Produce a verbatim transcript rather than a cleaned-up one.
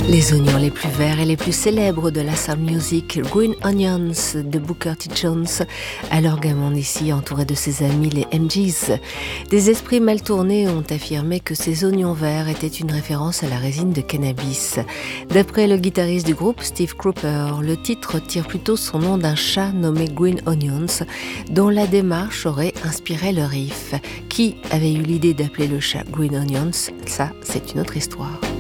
Les oignons les plus verts et les plus célèbres de la soul music, Green Onions de Booker T. Jones, alors gamin ici entouré de ses amis les M Gs. Des esprits mal tournés ont affirmé que ces oignons verts étaient une référence à la résine de cannabis. D'après le guitariste du groupe Steve Cropper, le titre tire plutôt son nom d'un chat nommé Green Onions, dont la démarche aurait inspiré le riff. Qui avait eu l'idée d'appeler le chat Green Onions? Ça, c'est une autre histoire.